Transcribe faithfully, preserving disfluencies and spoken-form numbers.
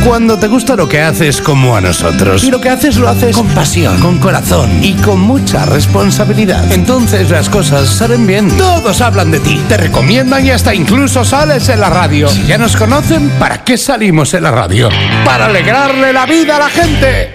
Cuando te gusta lo que haces como a nosotros, y lo que haces lo haces con pasión, con corazón y con mucha responsabilidad, entonces las cosas salen bien. Todos hablan de ti, te recomiendan y hasta incluso sales en la radio. Si ya nos conocen, ¿para qué salimos en la radio? ¡Para alegrarle la vida a la gente!